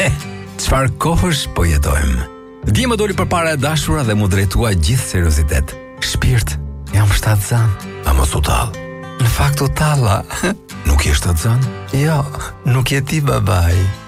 Çfarë kohësh po jetojmë? Dje më doli përpara e dashura dhe mu drejtua gjithë seriozitet. Shpirt, jam shtatzan. A mos u tall. Në fakt u talla. Nuk je shtatzan? Jo, nuk je ti babai.